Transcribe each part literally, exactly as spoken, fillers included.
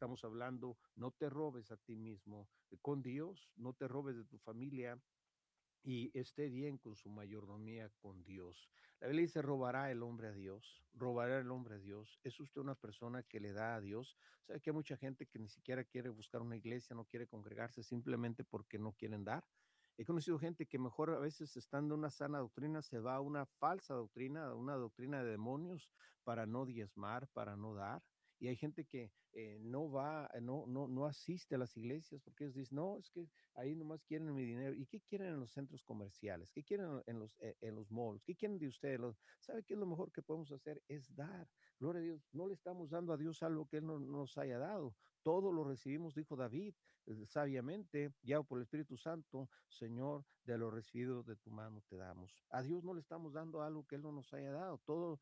estamos hablando, no te robes a ti mismo, eh, con Dios, no te robes de tu familia, y esté bien con su mayordomía con Dios. La Biblia dice: "Robará el hombre a Dios, robará el hombre a Dios". ¿Es usted una persona que le da a Dios? ¿Sabe que hay mucha gente que ni siquiera quiere buscar una iglesia, no quiere congregarse simplemente porque no quieren dar? He conocido gente que mejor a veces estando en una sana doctrina se va a una falsa doctrina, a una doctrina de demonios para no diezmar, para no dar. Y hay gente que eh, no va, eh, no, no, no asiste a las iglesias porque ellos dicen: "No, es que ahí nomás quieren mi dinero". ¿Y qué quieren en los centros comerciales? ¿Qué quieren en los, eh, en los malls? ¿Qué quieren de ustedes? Los- ¿Sabe qué es lo mejor que podemos hacer? Es dar. Gloria a Dios. No le estamos dando a Dios algo que Él no nos haya dado. Todo lo recibimos, dijo David, eh, sabiamente, guiado por el Espíritu Santo: "Señor, de lo recibido de tu mano te damos". A Dios no le estamos dando algo que Él no nos haya dado. Todo,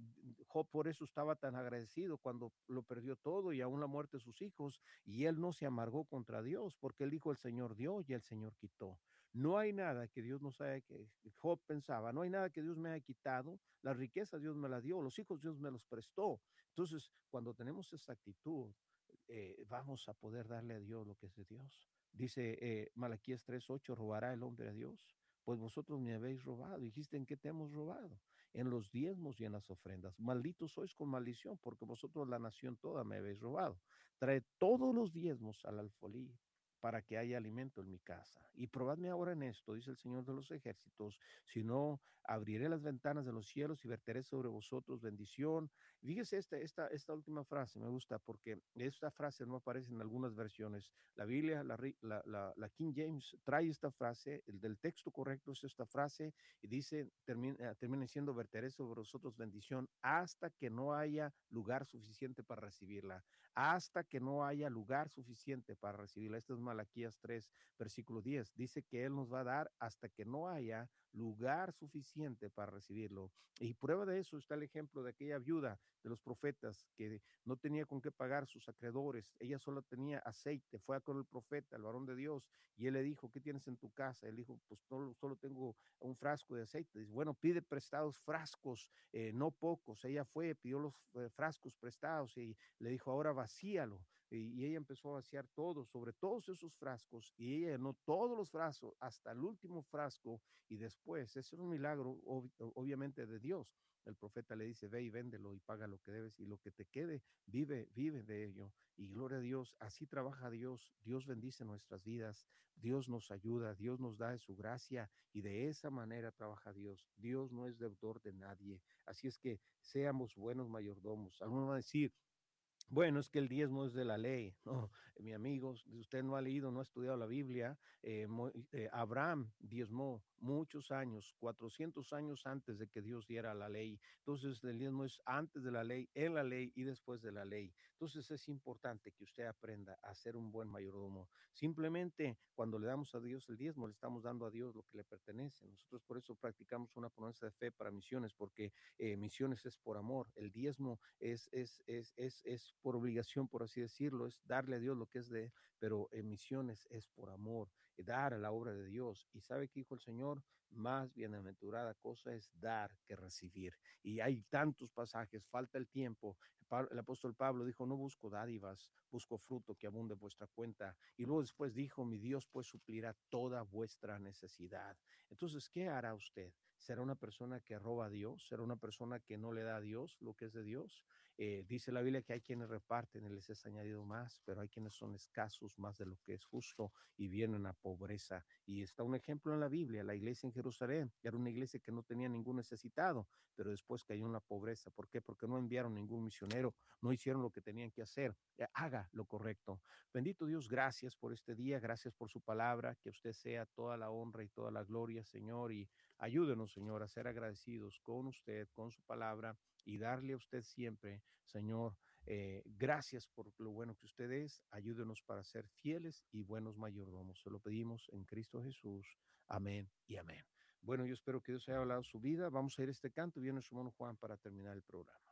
Job por eso estaba tan agradecido cuando lo perdió todo y aún la muerte de sus hijos, y él no se amargó contra Dios, porque él dijo: "El Señor dio y el Señor quitó". No hay nada que Dios nos haya, que Job pensaba, no hay nada que Dios me haya quitado, la riqueza Dios me la dio, los hijos Dios me los prestó. Entonces, cuando tenemos esa actitud, eh, vamos a poder darle a Dios lo que es de Dios. Dice eh, Malaquías tres ocho: "¿Robará el hombre a Dios? Pues vosotros me habéis robado". Dijiste: "¿En qué te hemos robado?". En los diezmos y en las ofrendas. Malditos sois con maldición, porque vosotros la nación toda me habéis robado. Traed todos los diezmos al alfolí, para que haya alimento en mi casa. Y probadme ahora en esto, dice el Señor de los ejércitos, si no, abriré las ventanas de los cielos y verteré sobre vosotros bendición. Fíjese esta, esta, esta última frase, me gusta, porque esta frase no aparece en algunas versiones. La Biblia, la, la, la, la King James trae esta frase, el del texto correcto es esta frase, y dice, termina, termina diciendo: "Verteré sobre vosotros bendición hasta que no haya lugar suficiente para recibirla". Hasta que no haya lugar suficiente para recibirla. Esto es Malaquías tres, versículo diez. Dice que Él nos va a dar hasta que no haya lugar suficiente para recibirlo. Y prueba de eso está el ejemplo de aquella viuda de los profetas que no tenía con qué pagar sus acreedores. Ella solo tenía aceite. Fue a con el profeta, el varón de Dios, y él le dijo: "¿Qué tienes en tu casa?". Él dijo: "Pues solo, solo tengo un frasco de aceite". Dice: "Bueno, pide prestados frascos, eh, no pocos". Ella fue, pidió los eh, frascos prestados y le dijo: "Ahora vacíalo". Y, y ella empezó a vaciar todo, sobre todos esos frascos, y ella llenó todos los frascos hasta el último frasco. Y después, ese es un milagro ob, obviamente de Dios. El profeta le dice: "Ve y véndelo y paga lo que debes, y lo que te quede, vive, vive de ello". Y gloria a Dios, así trabaja Dios. Dios bendice nuestras vidas, Dios nos ayuda, Dios nos da de su gracia, y de esa manera trabaja Dios. Dios no es deudor de nadie. Así es que seamos buenos mayordomos. Algunos van a decir: "Bueno, es que el diezmo es de la ley". No, mi amigo, si usted no ha leído, no ha estudiado la Biblia, eh, Mo- eh, Abraham diezmó muchos años, cuatrocientos años antes de que Dios diera la ley. Entonces, el diezmo es antes de la ley, en la ley y después de la ley. Entonces, es importante que usted aprenda a ser un buen mayordomo. Simplemente, cuando le damos a Dios el diezmo, le estamos dando a Dios lo que le pertenece. Nosotros por eso practicamos una promesa de fe para misiones, porque eh, misiones es por amor. El diezmo es, es, es, es, es por obligación, por así decirlo, es darle a Dios lo que es de él, pero en misiones es por amor, eh, dar a la obra de Dios. Y sabe que dijo el Señor: "Más bienaventurada cosa es dar que recibir". Y hay tantos pasajes, falta el tiempo. El apóstol Pablo dijo: "No busco dádivas, busco fruto que abunde en vuestra cuenta". Y luego después dijo: "Mi Dios pues suplirá toda vuestra necesidad". Entonces, ¿qué hará usted? ¿Será una persona que roba a Dios? ¿Será una persona que no le da a Dios lo que es de Dios? Eh, dice la Biblia que hay quienes reparten y les es añadido más, pero hay quienes son escasos más de lo que es justo y vienen a pobreza. Y está un ejemplo en la Biblia: la iglesia en Jerusalén era una iglesia que no tenía ningún necesitado, pero después cayó en la pobreza. ¿Por qué? Porque no enviaron ningún misionero, no hicieron lo que tenían que hacer. Eh, Haga lo correcto. Bendito Dios, gracias por este día, gracias por su palabra, que usted sea toda la honra y toda la gloria, Señor, y ayúdenos, Señor, a ser agradecidos con usted, con su palabra, y darle a usted siempre, Señor, eh, gracias por lo bueno que usted es. Ayúdenos para ser fieles y buenos mayordomos. Se lo pedimos en Cristo Jesús. Amén y amén. Bueno, yo espero que Dios haya hablado su vida. Vamos a ir a este canto. Viene su hermano Juan para terminar el programa.